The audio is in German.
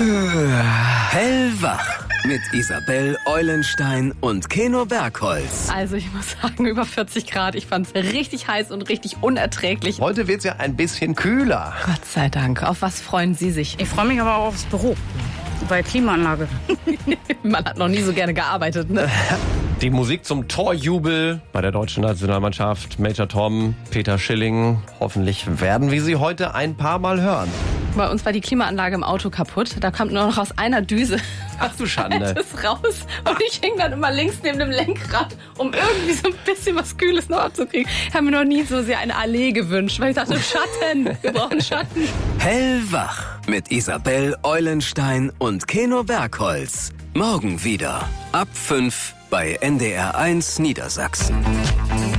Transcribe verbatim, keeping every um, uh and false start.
Hellwach mit Isabel Eulenstein und Keno Bergholz. Also ich muss sagen, über vierzig Grad. Ich fand's richtig heiß und richtig unerträglich. Heute wird's ja ein bisschen kühler. Gott sei Dank. Auf was freuen Sie sich? Ich freue mich aber auch aufs Büro. Bei Klimaanlage. Man hat noch nie so gerne gearbeitet, ne? Die Musik zum Torjubel bei der deutschen Nationalmannschaft. Major Tom, Peter Schilling. Hoffentlich werden wir sie heute ein paar Mal hören. Bei uns war die Klimaanlage im Auto kaputt. Da kommt nur noch aus einer Düse Ach du Schande. das raus. Und ich hing dann immer links neben dem Lenkrad, um irgendwie so ein bisschen was Kühles noch abzukriegen. Ich habe mir noch nie so sehr eine Allee gewünscht, weil ich dachte, Schatten, wir brauchen Schatten. Hellwach mit Isabel Eulenstein und Keno Bergholz. Morgen wieder ab fünf bei N D R eins Niedersachsen.